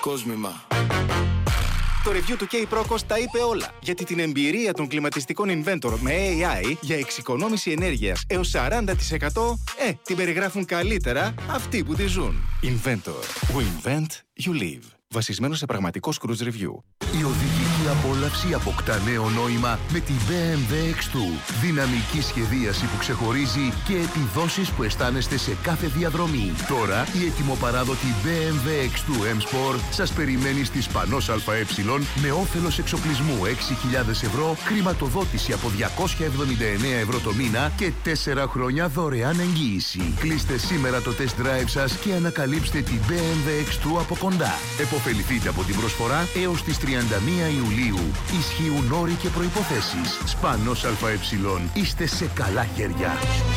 κόσμημα. Το review του K-Procos τα είπε όλα. Γιατί την εμπειρία των κλιματιστικών Inventor με AI για εξοικονόμηση ενέργειας έως 40% την περιγράφουν καλύτερα αυτοί που τη ζουν. Inventor. We invent, you live. Βασισμένο σε πραγματικό cruise review. Η οδηγική απόλαυση αποκτά νέο νόημα με τη BMW X2. Δυναμική σχεδίαση που ξεχωρίζει και επιδόσεις που αισθάνεστε σε κάθε διαδρομή. Τώρα η ετοιμοπαράδοτη BMW X2 M-Sport σας περιμένει στη Σπανός ΑΕ με όφελος εξοπλισμού 6.000 ευρώ, χρηματοδότηση από 279 ευρώ το μήνα και 4 χρόνια δωρεάν εγγύηση. Κλείστε σήμερα το test drive σας και ανακαλύψτε την BMW X2 από κοντά. Εποφεληθείτε από την προσφορά έως τις 31 Ιουλίου. Ισχύουν όροι και προϋποθέσεις. Σπανός ΑΕ. Είστε σε καλά χέρια.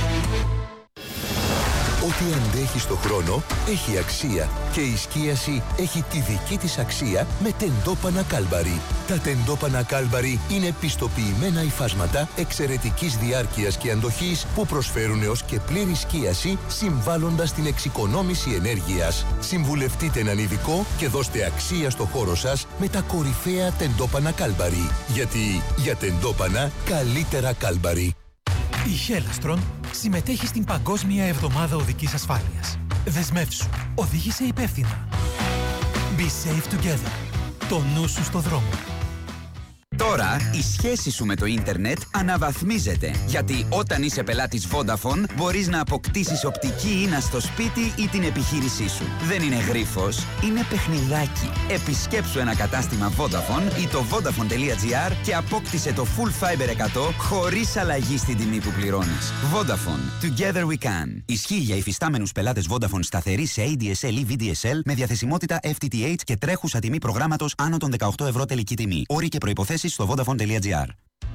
Ό,τι αντέχει στο χρόνο έχει αξία και η σκίαση έχει τη δική της αξία με τεντόπανα Κάλμπαρι. Τα τεντόπανα Κάλμπαρι είναι πιστοποιημένα υφάσματα εξαιρετικής διάρκειας και αντοχής που προσφέρουν έως και πλήρη σκίαση συμβάλλοντας στην εξοικονόμηση ενέργειας. Συμβουλευτείτε έναν ειδικό και δώστε αξία στο χώρο σας με τα κορυφαία τεντόπανα Κάλμπαρι. Γιατί για τεντόπανα καλύτερα Κάλμπαρι. Η Helastron συμμετέχει στην Παγκόσμια Εβδομάδα Οδικής Ασφάλειας. Δεσμεύσου. Οδήγησε υπεύθυνα. Be safe together. Το νου σου στο δρόμο. Τώρα η σχέση σου με το ίντερνετ αναβαθμίζεται. Γιατί όταν είσαι πελάτης Vodafone μπορείς να αποκτήσεις οπτική ίνα στο σπίτι ή την επιχείρησή σου. Δεν είναι γρίφος, είναι παιχνιδάκι. Επισκέψου ένα κατάστημα Vodafone ή το Vodafone.gr και απόκτησε το Full Fiber 100 χωρίς αλλαγή στην τιμή που πληρώνεις. Vodafone. Together we can. Ισχύει για υφιστάμενους πελάτες Vodafone σταθερή σε ADSL ή VDSL με διαθεσιμότητα FTTH και τρέχουσα τιμή προγράμματος άνω των 18 ευρώ τελική τιμή. Όροι και προϋποθέσεις στο Vodafone.gr.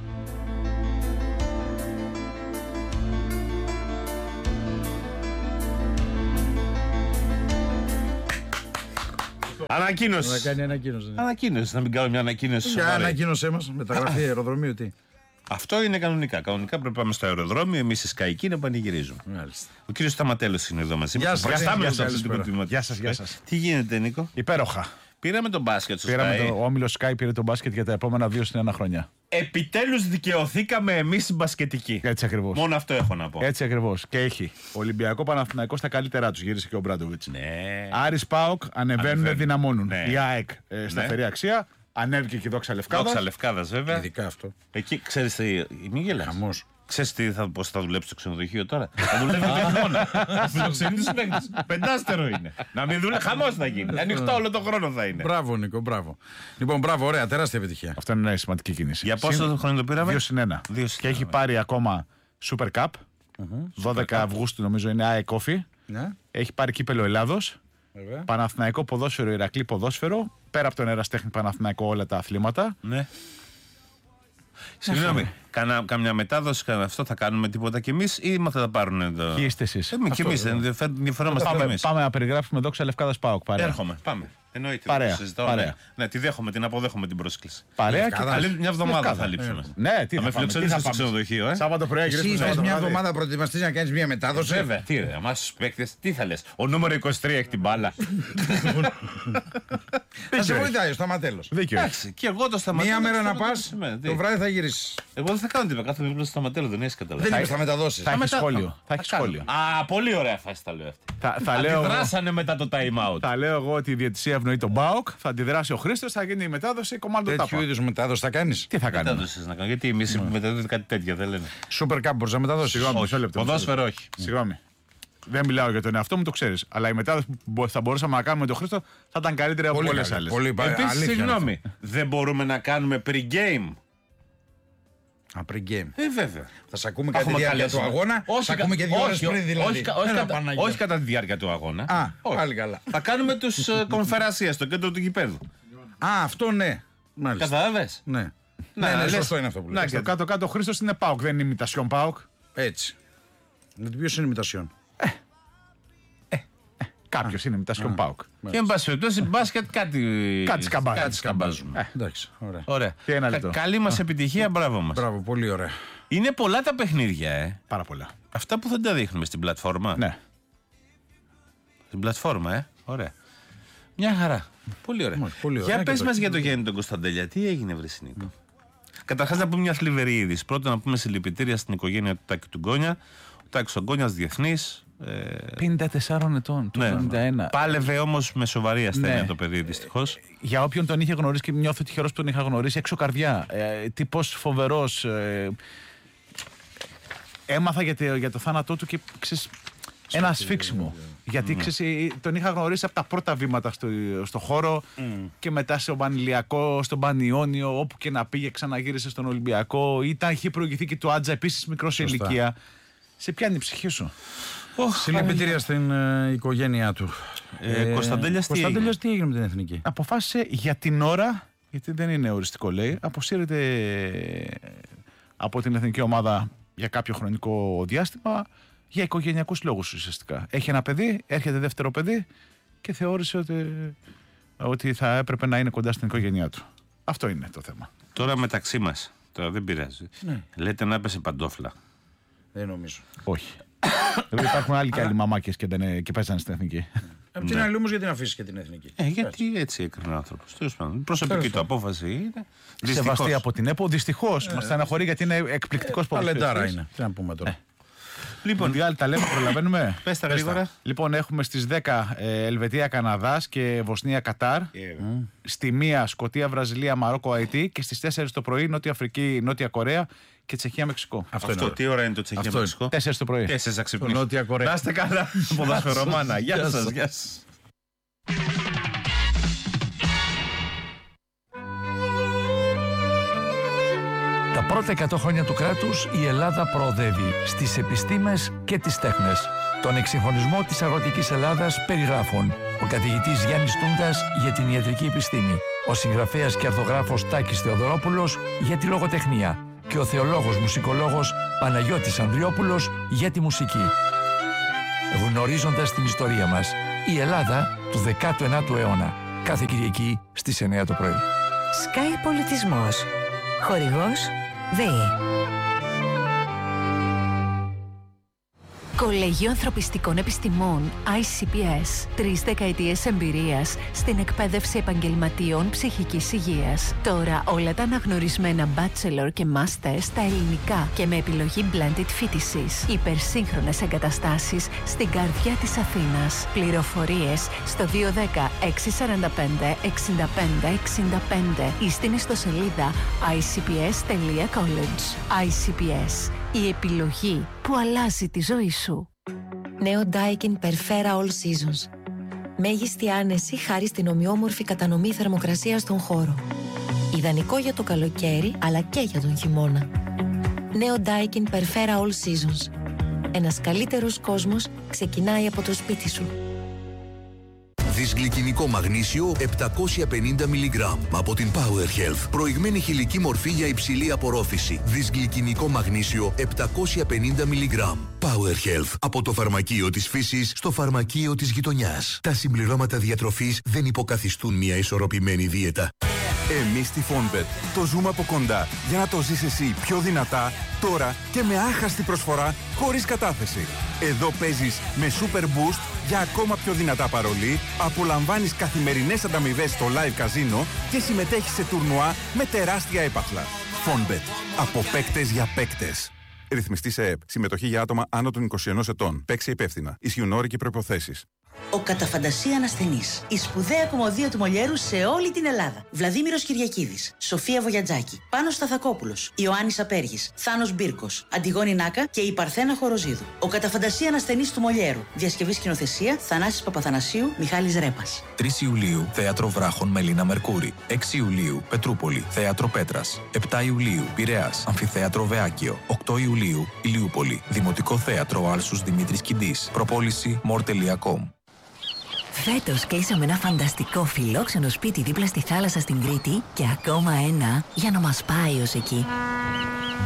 Ανακοίνωση. Να κάνει ανακοίνωση. Ανακοίνωση, να μην κάνω μια ανακοίνωση. Για ανακοίνωσέ μας, μεταγραφή αεροδρομίου, τι. Αυτό είναι κανονικά. Κανονικά πρέπει να πάμε στο αεροδρόμιο, εμείς οι Σκαϊκοί να πανηγυρίζουμε. Μάλιστα. Ο κύριος Σταματέλος είναι εδώ μαζί. Γεια σας. Τι γίνεται, Νίκο? Υπέροχα. Πήραμε τον μπάσκετ στο Πήραμε Sky. ο Όμιλος Sky πήρε τον μπάσκετ για τα επόμενα 2 στην 1 χρονιά. Επιτέλους δικαιωθήκαμε εμείς οι μπασκετικοί. Έτσι ακριβώς. Μόνο αυτό έχω να πω. Έτσι ακριβώς. Και έχει Ολυμπιακό Παναθηναϊκό στα καλύτερά τους. Γύρισε και ο Μπράντοβιτς. Ναι. Άρης ΠΑΟΚ ανεβαίνουν, δυναμώνουν. Ναι. Η ΑΕΚ σταθερή αξία. Ανέβηκε και η Δόξα Λευκάδας. Δόξα Λευκάδας, βέβαια. Ειδικά αυτό. Εκεί ξέρεις τι. Μην γελάς. Χαμός. Ξέρεις πώς θα δουλέψει το ξενοδοχείο τώρα? Θα δουλεύει το χρόνο. Θα φιλοξενεί τους παίκτες. Πεντάστερο είναι. Να μην δουλεύει. Χαμός θα γίνει. Ανοιχτό όλο το χρόνο θα είναι. Μπράβο, Νίκο, μπράβο. Λοιπόν, μπράβο, ωραία, τεράστια επιτυχία. Αυτό είναι μια σημαντική κίνηση. Για πόσο χρόνο το πήραμε? 2-1. Και έχει πάρει ακόμα Super Cup. 12 Αυγούστου νομίζω είναι ΑΕΚ Όφη. Έχει πάρει κύπελο Ελλάδος. Παναθηναϊκό ποδόσφαιρο, Ηρακλή ποδόσφαιρο. Πέρα από τον Εραστέχνη Παναθηναϊκό όλα τα αθλήματα. Ναι. Συγγνώμη, καμιά μετάδοση, αυτό θα κάνουμε τίποτα κι εμείς ή θα τα πάρουν το. Ποιοι είστε εσείς? Κι εμείς δεν ενδιαφερόμαστε κι εμείς. Πάμε να περιγράψουμε Δόξα Λευκάδας ΠΑΟΚ. Έρχομαι, πάμε. Εννοείται. Παρέα. Παρέα. Ναι, τη δέχομαι, την αποδέχομαι την πρόσκληση. Παρέα και μια εβδομάδα θα λείψουμε. Ναι, τι θα με φιλοξενήσεις στο ξενοδοχείο. Σάββατο πρωί, εσύ θες μια εβδομάδα προετοιμαστείς να κάνεις μια μετάδοση? Βέβαια, τι ρε, εμάς τους παίκτες, τι θα λες? Ο νούμερο 23 έχει την μπάλα. Θα σε βοηθάει ο Σταματέλος. Εντάξει, και εγώ το Σταματέλο. Μία μέρα να πας, το βράδυ θα γυρίσεις. Εγώ δεν θα κάνω τίποτα, κάθομαι δίπλα στο Σταματέλο, δεν έχεις καταλάβει. Δεν είπες θα μεταδώσεις. Θα έχει σχόλιο. Α, πολύ ωραία φάση τα λέω αυτή. Αντιδράσανε μετά το time out. Θα λέω εγώ ότι η διαιτησία ευνοεί τον ΠΑΟΚ, θα αντιδράσει ο Χρήστος, θα γίνει η μετάδοση κομμάτι του ΤΑΠΑ. Τέτοιου είδους μετάδοση θα κάνεις? Τι θα κάνεις? Μετάδοση να κάνω, γιατί εμείς μεταδίδουμε κάτι τέτοια, δεν λένε. Super Cup μπορείς να μεταδώσεις? Συγγνώμη, μισό λεπτό. Ποδόσφαιρο όχι. Συγγνώμη. Δεν μιλάω για τον εαυτό μου, το ξέρεις. Αλλά η μετάδοση που θα μπορούσαμε να κάνουμε με τον Χρήστο θα ήταν καλύτερη από πολλές άλλες. Επίσης, συγγνώμη, δεν μπορούμε να κάνουμε pre-game? Pre-game. Βέβαια. Θα σε ακούμε κατά τη διάρκεια του αγώνα. Θα ακούμε και 2 ώρες πριν δηλαδή. Όχι κατά τη διάρκεια του αγώνα. Πάλι καλά. Θα κάνουμε τους κονφερασίες στο κέντρο του γηπέδου. Αυτό ναι. Κατάλαβες? Ναι, σωστό είναι αυτό που λέει. Στο κάτω-κάτω ο Χρήστος είναι ΠΑΟΚ, δεν είναι ημιτασιόν ΠΑΟΚ. Έτσι. Με ποιος είναι ημιτασιόν? Κάποιος είναι ημιτασιόν ΠΑΟΚ. Και εν πάση περιπτώσει, μπάσκετ κάτι σκαμπάζουμε. Εντάξει, ωραία. Και ένα λεπτό. Καλή μας επιτυχία, μπράβο μας. Μπράβο, πολύ ωραία. Είναι πολλά τα παιχνίδια, Πάρα πολλά. Αυτά που δεν τα δείχνουμε στην πλατφόρμα. Ναι. Στην πλατφόρμα, ωραία. Μια χαρά. Πολύ ωραία. Για πες μας για το Γιάννη τον Κωνσταντέλια. Τι έγινε, βρε Νίκο? Καταρχάς να πούμε μια θλιβερή είδηση. Πρώτα να πούμε συλληπιτήρια στην οικογένεια του Τάκη του Γκόνια. Ο Τάκης ο Γκόνιας διεθνής. 54 ετών, του 91. Πάλευε όμως με σοβαρή ασθένεια το παιδί, δυστυχώς. Για όποιον τον είχε γνωρίσει και νιώθω τυχερός που τον είχα γνωρίσει, έξω καρδιά. Τύπος φοβερός. Έμαθα για το θάνατό του και ξέρεις, ένα ασφίξιμο. Γιατί ξέρεις, τον είχα γνωρίσει από τα πρώτα βήματα στο χώρο και μετά στον Πανηλιακό, στον Πανιόνιο, όπου και να πήγε, ξαναγύρισε στον Ολυμπιακό. Είχε προηγηθεί και του Άτζα, επίσης μικρό σε ηλικία. Σε πιάνει η ψυχή σου. Συλληπιτήρια στην οικογένειά του. Κωνσταντέλιας τι έγινε με την Εθνική? Αποφάσισε για την ώρα, γιατί δεν είναι οριστικό λέει, αποσύρεται από την Εθνική Ομάδα για κάποιο χρονικό διάστημα για οικογενειακούς λόγους ουσιαστικά. Έχει ένα παιδί, έρχεται δεύτερο παιδί και θεώρησε ότι θα έπρεπε να είναι κοντά στην οικογένειά του. Αυτό είναι το θέμα. Τώρα μεταξύ μας, τώρα δεν πειράζει. Λέτε να έπεσε παντόφλα. Δεν νομίζω. Όχι. Υπάρχουν άλλοι και άλλοι μαμάκες και παίζανε στην Εθνική. Απ' την άλλη όμως γιατί να αφήσεις και την Εθνική? Γιατί έτσι έκρινε ο άνθρωπος. Τέλος πάντων. Προσωπική του απόφαση είναι. Σεβαστή από την ΕΠΟ. Δυστυχώς μας στεναχωρεί γιατί είναι εκπληκτικός ποδοσφαιριστής. Ταλεντάρα είναι. Τι να πούμε τώρα. Λοιπόν, τα λέμε, προλαβαίνουμε. Πες τα γρήγορα. Λοιπόν, έχουμε στις 10 Ελβετία, Καναδάς και Βοσνία, Κατάρ. Στη 1 Σκωτία, Βραζιλία, Μαρόκο, Αϊτή. Και στις 4 το πρωί Νότια Αφρική, Νότια Κορέα και Τσεχία, Μεξικό. Αυτό τι ώρα είναι το Τσεχία, Μεξικό? 4 το πρωί. 4 θα ξυπνήσω. Νότια Κορέα. Να είστε καλά, ποδοσφαιρομάνα. Γεια σας. Τα πρώτα 100 χρόνια του κράτους η Ελλάδα προοδεύει στις επιστήμες και τις τέχνες. Τον εξυγχρονισμό της αγροτικής Ελλάδας περιγράφουν ο καθηγητής Γιάννης Τούντας για την ιατρική επιστήμη, ο συγγραφέας και αρθογράφος Τάκης Θεοδωρόπουλος για τη λογοτεχνία και ο θεολόγος μουσικολόγος Παναγιώτης Ανδριόπουλος για τη μουσική. Γνωρίζοντας την ιστορία μας, η Ελλάδα του 19ου αιώνα. Κάθε Κυριακή στις 9 το πρωί. Sky Πολιτισμός. Χορηγός ΔΕΗ. Κολέγιο Ανθρωπιστικών Επιστημών ICPS. 3 δεκαετίες εμπειρίας στην εκπαίδευση επαγγελματιών ψυχικής υγείας. Τώρα όλα τα αναγνωρισμένα bachelor και master στα ελληνικά και με επιλογή blended φοιτησης. Υπερσύγχρονες εγκαταστάσεις στην καρδιά της Αθήνας. Πληροφορίες στο 210 645 65 65 ή στην ιστοσελίδα icps.college. ICPS. Η επιλογή που αλλάζει τη ζωή σου. Νέο Daikin Perfera All Seasons. Μέγιστη άνεση χάρη στην ομοιόμορφη κατανομή θερμοκρασίας στον χώρο. Ιδανικό για το καλοκαίρι, αλλά και για τον χειμώνα. Νέο Daikin Perfera All Seasons. Ένας καλύτερος κόσμος ξεκινάει από το σπίτι σου. Δυσγλυκινικό μαγνήσιο 750 mg από την Power Health. Προηγμένη χηλική μορφή για υψηλή απορρόφηση. Δυσγλυκινικό μαγνήσιο 750 mg. Power Health. Από το φαρμακείο της φύσης στο φαρμακείο της γειτονιάς. Τα συμπληρώματα διατροφής δεν υποκαθιστούν μια ισορροπημένη δίαιτα. Εμείς στη Fonbet το ζούμε από κοντά για να το ζεις εσύ πιο δυνατά, τώρα και με άχαστη προσφορά χωρίς κατάθεση. Εδώ παίζεις με Super Boost για ακόμα πιο δυνατά παρολί, απολαμβάνεις καθημερινές ανταμοιβές στο live καζίνο και συμμετέχεις σε τουρνουά με τεράστια έπαθλα. Fonbet. Από παίκτες για παίκτες. Ρυθμιστή σε ΕΕΠ. Συμμετοχή για άτομα άνω των 21 ετών. Παίξει υπεύθυνα. Ισχύουν όροι και προϋποθέσεις. Ο Καταφαντασία Ανασθενής. Η σπουδαία κομμωδία του Μολιέρου σε όλη την Ελλάδα. Βλαδίμηρος Κυριακίδης. Σοφία Βογιατζάκη. Πάνος Σταθακόπουλος. Ιωάννης Απέργης. Θάνος Μπίρκος. Αντιγόνη Νάκα και η Παρθένα Χοροζίδου. Ο Καταφαντασία Ανασθενής του Μολιέρου. Διασκευή σκηνοθεσία Θανάσης Παπαθανασίου, Μιχάλης Ρέπας. 3 Ιουλίου Θέατρο Βράχων Μελίνα Μερκούρη. 6 Ιουλίου Πετρούπολη Θέατρο Πέτρας. 7 Ιουλίου Πειραιάς Αμφιθέατρο Βεάκιο. 8 Ιουλίου Ηλιούπολη Δημοτικό Θέατρο Άλσους Δημήτρης Κιντής. Προπόληση more.com. Φέτος κλείσαμε ένα φανταστικό φιλόξενο σπίτι δίπλα στη θάλασσα στην Κρήτη και ακόμα ένα για να μας πάει ως εκεί.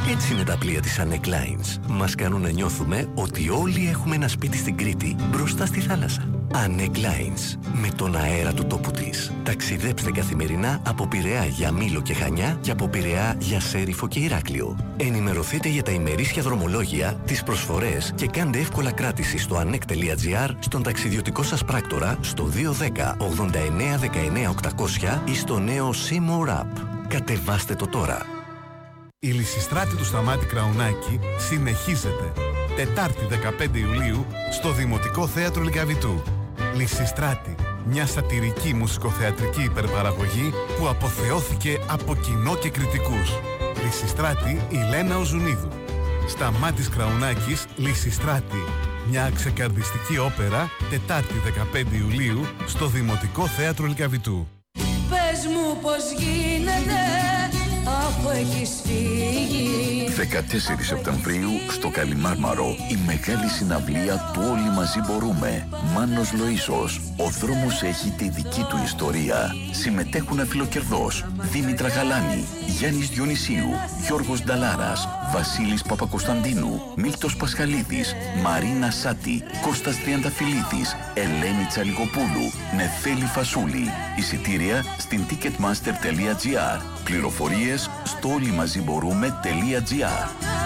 Έτσι είναι τα πλοία της Anek Lines. Μας κάνουν να νιώθουμε ότι όλοι έχουμε ένα σπίτι στην Κρήτη, μπροστά στη θάλασσα. Anek Lines. Με τον αέρα του τόπου της. Ταξιδέψτε καθημερινά από Πειραιά για Μήλο και Χανιά και από Πειραιά για Σέριφο και Ηράκλειο. Ενημερωθείτε για τα ημερήσια δρομολόγια, τις προσφορές και κάντε εύκολα κράτηση στο anek.gr, στον ταξιδιωτικό σας πράκτορα, στο 210 89 19 800 ή στο νέο Seymour App. Κατεβάστε το τώρα. Η Λυσιστράτη του Σταμάτη Κραουνάκη συνεχίζεται. Τετάρτη 15 Ιουλίου στο Δημοτικό Θέατρο Λυκαβητού. Λυσιστράτη, μια σατιρική μουσικοθεατρική υπερπαραγωγή που αποθεώθηκε από κοινό και κριτικούς. Λυσιστράτη η Λένα Οζουνίδου. Σταμάτης Κραουνάκης, Λυσιστράτη. Μια ξεκαρδιστική όπερα, Τετάρτη 15 Ιουλίου στο Δημοτικό Θέατρο Λυκαβητού. Πες μου πως γίνεται αφού έχεις φύγει. 14 Σεπτεμβρίου στο Καλιμάρμαρο η μεγάλη συναυλία του Όλοι Μαζί Μπορούμε. Μάνος Λοΐσος. Ο δρόμος έχει τη δική του ιστορία. Συμμετέχουν αφιλοκερδός Δήμητρα Γαλάνη, Γιάννης Διονυσίου, Γιώργος Νταλάρας, Βασίλης Παπακοσταντίνου, Μίλτος Πασχαλίδης, Μαρίνα Σάτη, Κώστας Τριανταφυλλίδης, Ελένη Τσαλικοπούλου, Νεφέλη Φασούλη. Εισιτήρια στην ticketmaster.gr. Πληροφορίες στο όλοιμαζιμπορούμε.gr.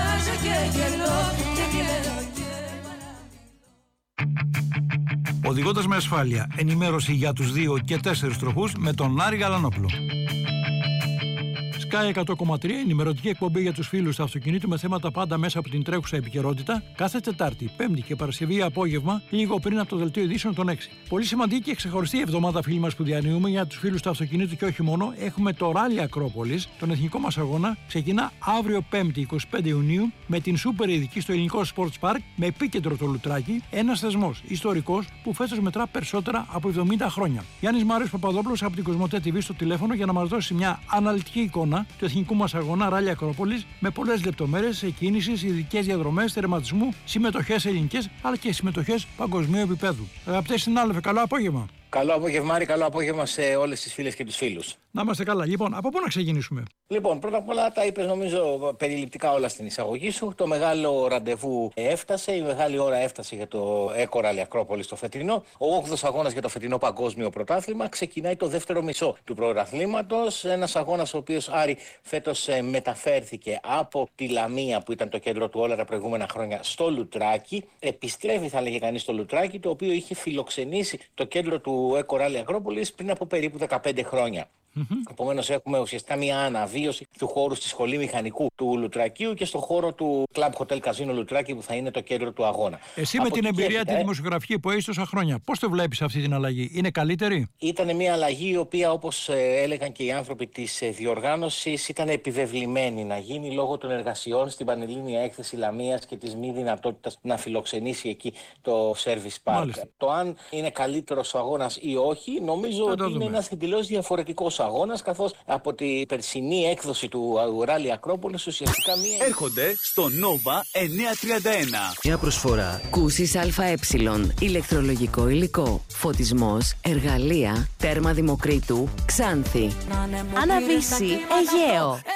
Οδηγώντας με ασφάλεια, ενημέρωση για τους 2 και 4 τροχούς με τον Άρη Γαλανόπουλο. Sky 100,3, ενημερωτική εκπομπή για τους φίλους του αυτοκινήτου με θέματα πάντα μέσα από την τρέχουσα επικαιρότητα, κάθε Τετάρτη, Πέμπτη και Παρασκευή απόγευμα, λίγο πριν από το δελτίο ειδήσεων των 6. Πολύ σημαντική και ξεχωριστή εβδομάδα, φίλοι μας, που διανύουμε για τους φίλους του αυτοκινήτου και όχι μόνο. Έχουμε το Ράλι Ακρόπολης, τον εθνικό μας αγώνα. Ξεκινά αύριο 5η 25 Ιουνίου με την σούπερ ειδική στο Ελληνικό Sports Park με επίκεντρο το Λουτράκι, ένας θεσμός ιστορικός που φέτος μετρά περισσότερα από 70 χρόνια. Γιάννης Μάριος Παπαδόπουλος από την Κοσμοτέ TV στο τηλέφωνο για να μας δώσει μια αναλυτική εικόνα του εθνικού μας αγώνα Ράλι Ακρόπολης με πολλές λεπτομέρειες εκκίνησης, ειδικές διαδρομές, τερματισμού, συμμετοχές ελληνικές αλλά και συμμετοχές παγκοσμίου επίπεδου. Αγαπητέ συνάδελφε, καλό απόγευμα. Καλό απόγευμα, Άρη, καλό απόγευμα σε όλες τις φίλες και τους φίλους. Να είμαστε καλά. Λοιπόν, από πού να ξεκινήσουμε? Λοιπόν, πρώτα απ' όλα τα είπες νομίζω περιληπτικά όλα στην εισαγωγή σου. Το μεγάλο ραντεβού έφτασε, η μεγάλη ώρα έφτασε για το Eco Rally Ακρόπολης το φετινό. Ο 8ος αγώνας για το φετινό παγκόσμιο πρωτάθλημα. Ξεκινάει το δεύτερο μισό του πρωταθλήματος. Ένας αγώνας ο οποίος, Άρη, φέτος μεταφέρθηκε από τη Λαμία που ήταν το κέντρο του όλα τα προηγούμενα χρόνια στο Λουτράκι. Επιστρέφει, θα λέγε κανείς, στο Λουτράκι, το οποίο είχε φιλοξενήσει το κέντρο του Eco Rally Ακρόπολης πριν από περίπου 15 χρόνια. Επομένως έχουμε ουσιαστικά μια αναβίωση του χώρου στη Σχολή Μηχανικού του Λουτρακίου και στο χώρο του Club Hotel Casino Λουτράκη που θα είναι το κέντρο του αγώνα. Εσύ με την εμπειρία τη δημοσιογραφική που έχεις τόσα χρόνια, πώς το βλέπεις αυτή την αλλαγή? Είναι καλύτερη? Ήταν μια αλλαγή η οποία, όπως έλεγαν και οι άνθρωποι της διοργάνωσης, ήταν επιβεβλημένη να γίνει λόγω των εργασιών στην Πανελλήνια Έκθεση Λαμίας και της μη δυνατότητας να φιλοξενήσει εκεί το Service Park. Μάλιστα. Το αν είναι καλύτερος ο αγώνας ή όχι, νομίζω ότι είναι ένας εντελώς διαφορετικός αγώνας, καθώς από την περσινή έκδοση του Ράλι Ακρόπολης ουσιαστικά μία... Έρχονται στο Nova 931. Μια προσφορά Κούσης ΑΕ, ηλεκτρολογικό υλικό, φωτισμός, εργαλεία, τέρμα Δημοκρίτου, Ξάνθη. Αναβύση, Αιγαίο.